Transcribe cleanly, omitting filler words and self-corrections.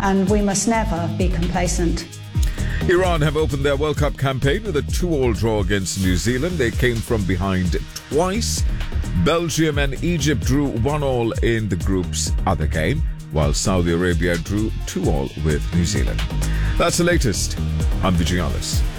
and we must never be complacent. Iran have opened their World Cup campaign with a 2-2 draw against New Zealand. They came from behind twice. Belgium and Egypt drew 1-1 in the group's other game, while Saudi Arabia drew 2-2 with New Zealand. That's the latest. I'm Vijay Alice.